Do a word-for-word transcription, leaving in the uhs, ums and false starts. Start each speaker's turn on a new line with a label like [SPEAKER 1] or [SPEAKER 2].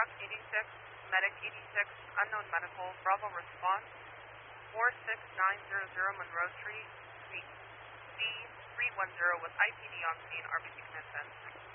[SPEAKER 1] truck eighty-six, medic eighty-six, unknown medical, Bravo response, four six nine zero zero Monroe Street, Suite C three one zero with I P D on scene, R B C command ten.